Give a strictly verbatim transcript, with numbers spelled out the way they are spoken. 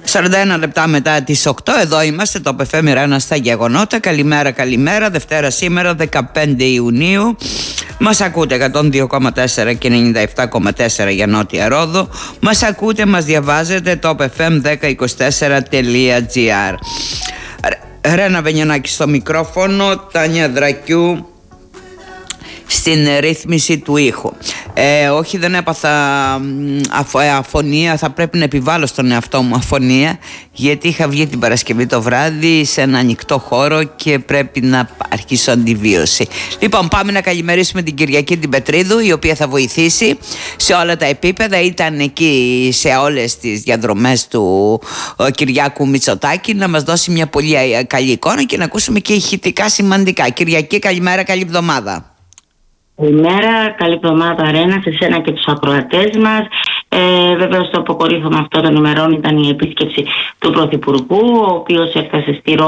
σαράντα ένα λεπτά μετά τις οκτώ, εδώ είμαστε, το ΕΦ Εμ Ρένα στα γεγονότα. Καλημέρα, καλημέρα. Δευτέρα σήμερα, δεκαπέντε Ιουνίου. Μας ακούτε εκατόν δύο κόμμα τέσσερα και ενενήντα επτά κόμμα τέσσερα για Νότια Ρόδο. Μας ακούτε, μας διαβάζετε το εφ εμ δέκα είκοσι τέσσερα τελεία τζι άρ. Ρένα Βενιονάκη στο μικρόφωνο, Τάνια Δρακιού στην ρύθμιση του ήχου. Ε, όχι, δεν έπαθα αφ, αφωνία, θα πρέπει να επιβάλλω στον εαυτό μου αφωνία, γιατί είχα βγει την Παρασκευή το βράδυ σε ένα ανοιχτό χώρο και πρέπει να αρχίσω αντιβίωση. Λοιπόν, πάμε να καλημερίσουμε την Κυριακή την Πετρίδου, η οποία θα βοηθήσει σε όλα τα επίπεδα. Ήταν εκεί σε όλες τις διαδρομές του Κυριάκου Μητσοτάκη, να μας δώσει μια πολύ καλή εικόνα και να ακούσουμε και ηχητικά σημαντικά. Κυριακή, καλημέρα, καλή εβδομάδα. Καλημέρα, καλή εβδομάδα Ρένα, σε σένα και τους ακροατές μας. Ε, βέβαια στο αποκορύφωμα αυτών των ημερών ήταν η επίσκεψη του Πρωθυπουργού, ο οποίος έφτασε στη Ρώμη